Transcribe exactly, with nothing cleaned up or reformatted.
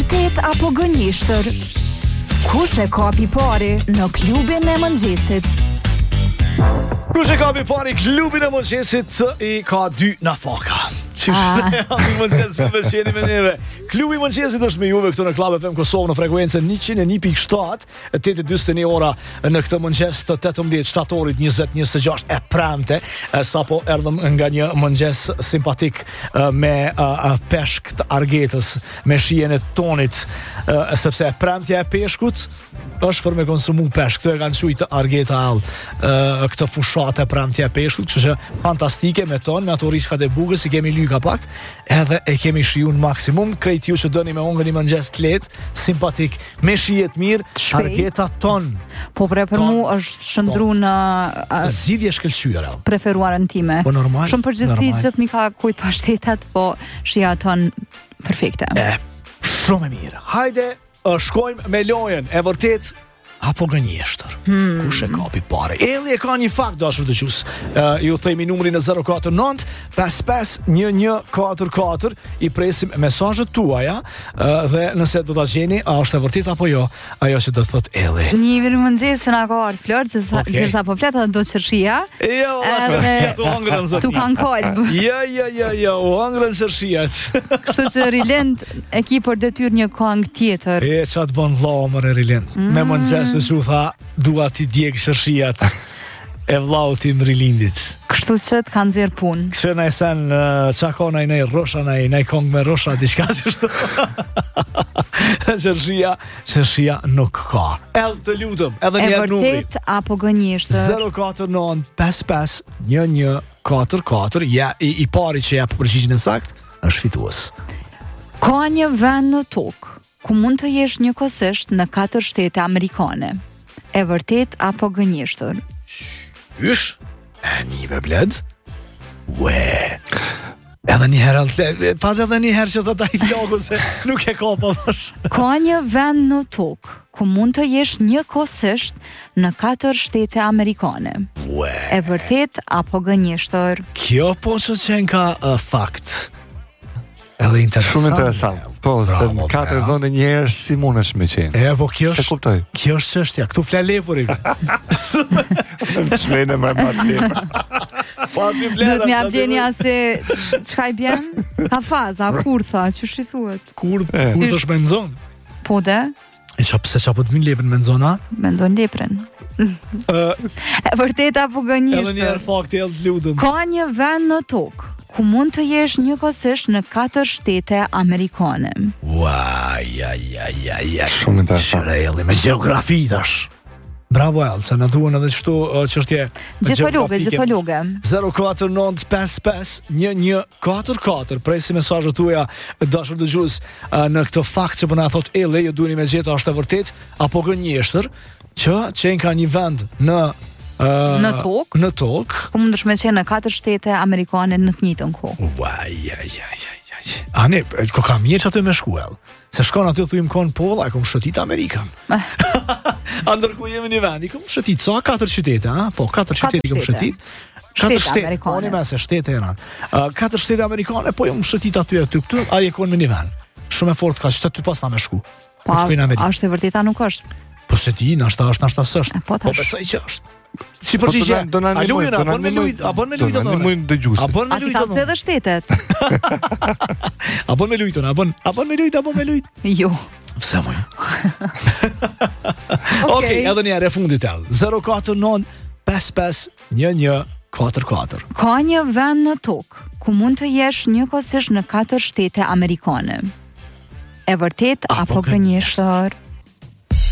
vërtet apo gënjeshtër? Kush e kapi pari në klubin e mëngjesit? Kush e kapi pari klubin e mëngjesit i ka dy nafaka. Klubi i mëngjesit është me juve këtu në Klab F M Kosovë në frekuencën njëqind e një pikë shtat, tetë e dyzet e një ora në këtë mëngjes të tetëmbëdhjetë shtatorit njëzet njëzet e gjashtë e premte, sapo erdhëm nga një mëngjes simpatik me uh, peshk të Argetës, me shijen e tonit, uh, sepse premtja e peshkut është për me konsumu peshk. Këtu e kanë qujtë Argeta all uh, këtë fushat e premtja e peshkut, kështu që fantastike me ton, me ato riskat e bugës, i kemi lyka pak, edhe e kemi shiju në maksimum. Krejt ju që dëni me ongën i mëngjes të letë, simpatik, me shijet mirë, Argeta ton. Po pre për mu është shëndru në uh, zgjidhje shkëlqyer. preferuarën time. Po normal. Shumë përgjithësi që të mi ka kujt pashtetet, po shija ton perfekte. E, shumë e mirë. Hajde, uh, shkojmë me lojën e vërtet apo gënjeshtër. Hmm. Kush e kapi pare? Elli e ka një fakt, dashur të qus. Uh, ju themi numrin në zero katër nëntë pesë pesë një një katër katër, i presim mesazhet tuaja, uh, dhe nëse do ta gjeni, a është e vërtet apo jo, ajo që do të thot Elli. Një mirë mëngjes se na ka ardhur Flor, se sa Okay. sa po flet do të qërshia. Jo, Edhe tu hëngrën zot. Tu kanë kolb. Jo, jo, jo, jo, u hëngrën qërshiat. Kështu që Rilend e ki për detyr një këngë tjetër. E, qa të bën vlau më Rilend. Mm. Me mëngjes që u tha, dua ti djeg qërshiat e vlau tim Rilindit. Kështu që të kanë zirë punë. Kështë në e sen, uh, qa ka nëj nëj rosha, nëj nëj kong me rosha, diçka që shto. Qërshia, qërshia nuk ka. Edhe të lutëm, edhe E njerë numri. vërtet apo gënjeshtër? zero katër nëntë pesë pesë një një katër katër, ja, i, i pari që ja përgjigjen e sakt, është fitues. Ka një vend në tokë ku mund të jesh njëkohësisht në katër shtete amerikane. E vërtet apo gënjeshtër? Ysh? E një me bled? Ue. Edhe një herë, altë- pas edhe një herë që të ta i floku se nuk e ka pa vash. Ka një vend në tokë ku mund të jesh njëkohësisht në katër shtete amerikane. Ue. E vërtet apo gënjeshtër? Kjo po që qenë ka uh, fakt. Edhe interesant. Shumë interesant. Po, se Bravo, në katër bravo. vende një herë si mundesh me qenë. E, po kjo Se është, kuptoj. kjo është çështja. Këtu fla lepuri. Në çmene më madh. Po aty Do vlera. të më abdjenja se çka i bjen? Ka faza, kurtha, që shi thuhet? Kur kur është me nxon? Po de, E qa pse qa po të vinë lepën me nxona? mendon lepren. Ë, E vërtet apo edhe një herë gënjeshtër? fakti e të lutem. Ka një vend në tokë ku mund të jesh njëkohësisht në katër shtete amerikane. Ua, ja, ja, ja, ja. Shumë interesant. Shërelli, me gjeografi tash. Bravo El, se në duhen edhe qështu uh, çështje Gjithologe, gjithologe. zero katër nëntë pesë pesë një një katër katër. Presi mesazhet tuaja, dashur dëgjues, uh, në këtë fakt që po na thot Elli, ju duheni me gjetë a është e vërtet apo gënjeshtër që qenë ka një vend në uh, Në tokë? Në tokë. Ku mundesh me qenë në katër shtete amerikane në të njëjtën kohë. Ua, ja, ja, ja, ja, ja. A ne, e, ko ka mirë që aty me shkuel. Se shkon aty thujmë kon pola, e kom shëtit Amerikan. A ndërku jemi një vend, i kom shëtit, sa katër qytete, a? Po, katër qytete i kom shtete. shëtit. Shtete amerikane. Po, një me se shtete e ranë. Uh, katër shtete amerikane, po jam shëtit aty e ty këtu, a je kon me një vend. Shumë e fort ka, që ty pas na me shku. Po, Po, shkojnë në Amerikë. është e vërteta nuk është. Po se ti, nashta është, nashta s'është. E, po, Po tash. besoj që është. Si përgjigje, do na a ndihmoj, lujën, a do na bën me ndihmoj, lujt, a bën me do lujt, na a ndihmoj dëgjuesit. A bën me A ti lujt, ka a thënë edhe shtetet? A bën me lujtën, a bën, a bën me lujt, a bën me lujt. Jo. Pse më? Okej, edhe një herë e fundit ell. zero katër nëntë pesë pesë një një katër katër. Ka një vend në tokë ku mund të jesh njëkohësisht në katër shtete amerikane. E vërtet Apo apo gënjeshtër?